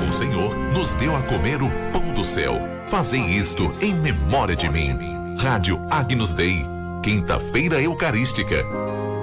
bom Senhor nos deu a comer o pão do céu. Fazei isto em memória de mim. Rádio Agnus Dei, quinta-feira eucarística.